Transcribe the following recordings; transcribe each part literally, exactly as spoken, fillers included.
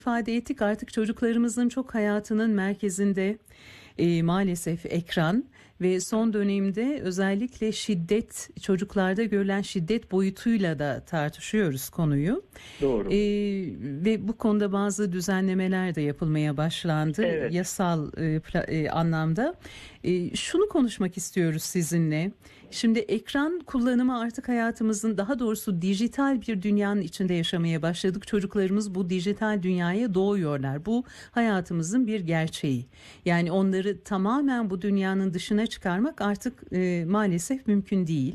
ifade ettik, artık çocuklarımızın çok hayatının merkezinde e, maalesef ekran ve son dönemde özellikle şiddet, çocuklarda görülen şiddet boyutuyla da tartışıyoruz konuyu. Doğru. E, ve bu konuda bazı düzenlemeler de yapılmaya başlandı, Evet. yasal e, pla- e, anlamda. E, şunu konuşmak istiyoruz sizinle. Şimdi ekran kullanımı artık hayatımızın, daha doğrusu dijital bir dünyanın içinde yaşamaya başladık. Çocuklarımız bu dijital dünyaya doğuyorlar. Bu hayatımızın bir gerçeği. Yani onları tamamen bu dünyanın dışına çıkarmak artık e, maalesef mümkün değil.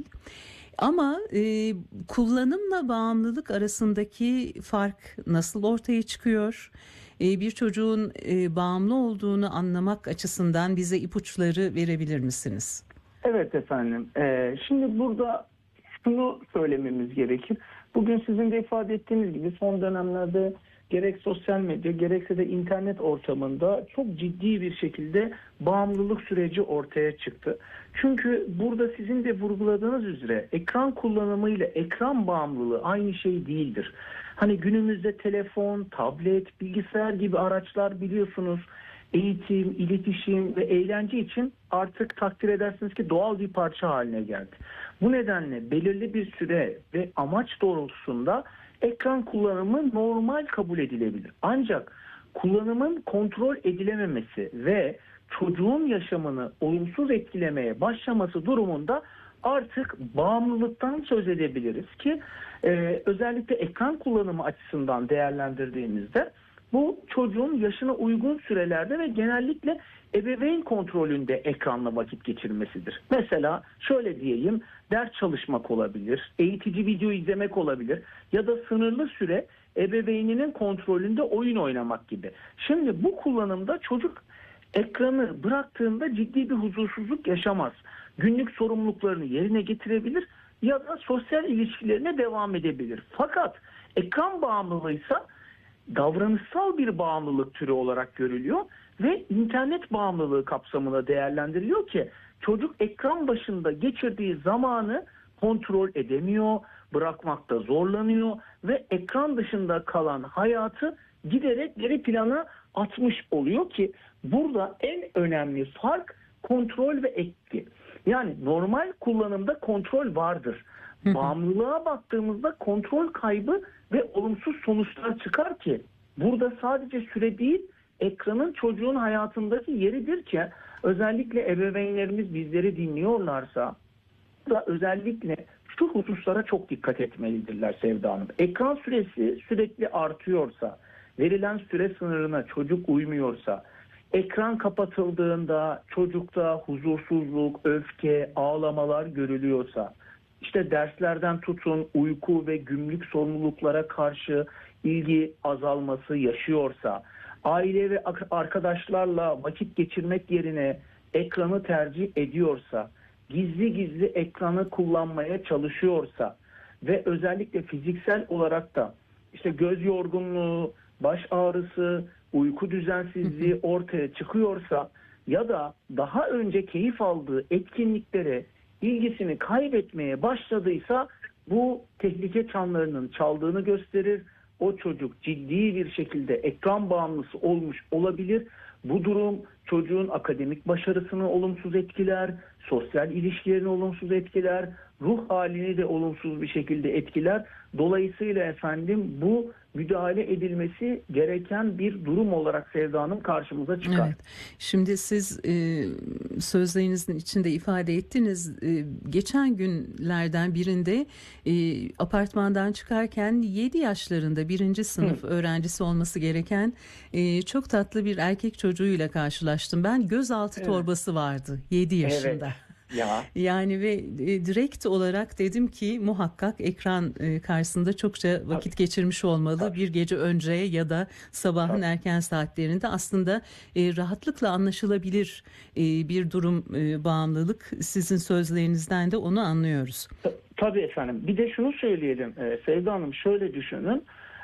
Ama e, kullanımla bağımlılık arasındaki fark nasıl ortaya çıkıyor? E, bir çocuğun e, bağımlı olduğunu anlamak açısından bize ipuçları verebilir misiniz? Evet efendim. Ee, şimdi burada şunu söylememiz gerekir. Bugün sizin de ifade ettiğiniz gibi son dönemlerde gerek sosyal medya gerekse de internet ortamında çok ciddi bir şekilde bağımlılık süreci ortaya çıktı. Çünkü burada sizin de vurguladığınız üzere ekran kullanımı ile ekran bağımlılığı aynı şey değildir. Hani günümüzde telefon, tablet, bilgisayar gibi araçlar biliyorsunuz eğitim, iletişim ve eğlence için artık takdir edersiniz ki doğal bir parça haline geldi. Bu nedenle belirli bir süre ve amaç doğrultusunda ekran kullanımı normal kabul edilebilir. Ancak kullanımın kontrol edilememesi ve çocuğun yaşamını olumsuz etkilemeye başlaması durumunda artık bağımlılıktan söz edebiliriz ki e, özellikle ekran kullanımı açısından değerlendirdiğimizde bu çocuğun yaşına uygun sürelerde ve genellikle ebeveyn kontrolünde ekranla vakit geçirmesidir. Mesela şöyle diyeyim, ders çalışmak olabilir, eğitici video izlemek olabilir ya da sınırlı süre ebeveyninin kontrolünde oyun oynamak gibi. Şimdi bu kullanımda çocuk ekranı bıraktığında ciddi bir huzursuzluk yaşamaz. Günlük sorumluluklarını yerine getirebilir ya da sosyal ilişkilerine devam edebilir. Fakat ekran bağımlılığıysa davranışsal bir bağımlılık türü olarak görülüyor ve internet bağımlılığı kapsamına değerlendiriliyor ki çocuk ekran başında geçirdiği zamanı kontrol edemiyor, bırakmakta zorlanıyor ve ekran dışında kalan hayatı giderek geri plana atmış oluyor ki burada en önemli fark kontrol ve etki. Yani normal kullanımda kontrol vardır. Bağımlılığa baktığımızda kontrol kaybı ve olumsuz sonuçlar çıkar ki burada sadece süre değil ekranın çocuğun hayatındaki yeridir ki özellikle ebeveynlerimiz bizleri dinliyorlarsa da özellikle şu hususlara çok dikkat etmelidirler Sevda Hanım. Ekran süresi sürekli artıyorsa, verilen süre sınırına çocuk uymuyorsa, ekran kapatıldığında çocukta huzursuzluk, öfke, ağlamalar görülüyorsa, İşte derslerden tutun uyku ve günlük sorumluluklara karşı ilgi azalması yaşıyorsa, aile ve arkadaşlarla vakit geçirmek yerine ekranı tercih ediyorsa, gizli gizli ekranı kullanmaya çalışıyorsa ve özellikle fiziksel olarak da işte göz yorgunluğu, baş ağrısı, uyku düzensizliği ortaya çıkıyorsa ya da daha önce keyif aldığı etkinliklere ilgisini kaybetmeye başladıysa bu tehlike çanlarının çaldığını gösterir. O çocuk ciddi bir şekilde ekran bağımlısı olmuş olabilir. Bu durum çocuğun akademik başarısını olumsuz etkiler, sosyal ilişkilerini olumsuz etkiler, ruh halini de olumsuz bir şekilde etkiler. Dolayısıyla efendim bu müdahale edilmesi gereken bir durum olarak Sevda Hanım karşımıza çıkar. Evet. Şimdi siz e, sözlerinizin içinde ifade ettiniz. E, geçen günlerden birinde e, apartmandan çıkarken yedi yaşlarında birinci sınıf Hı. öğrencisi olması gereken e, çok tatlı bir erkek çocuğuyla karşılaştım. Ben gözaltı evet. torbası vardı yedi yaşında. Evet. Ya. Yani ve e, direkt olarak dedim ki muhakkak ekran e, karşısında çokça vakit Tabii. geçirmiş olmalı. Tabii. Bir gece önce ya da sabahın Tabii. erken saatlerinde aslında e, rahatlıkla anlaşılabilir e, bir durum e, bağımlılık. Sizin sözlerinizden de onu anlıyoruz. Tabii efendim. Bir de şunu söyleyelim e, Sevda Hanım, şöyle düşünün.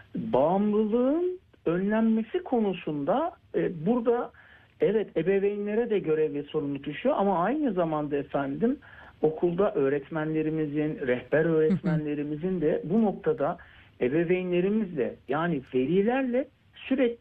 Bağımlılığın önlenmesi konusunda e, burada evet ebeveynlere de görev ve sorumluluk düşüyor ama aynı zamanda efendim okulda öğretmenlerimizin, rehber öğretmenlerimizin de bu noktada ebeveynlerimizle yani velilerle sürekli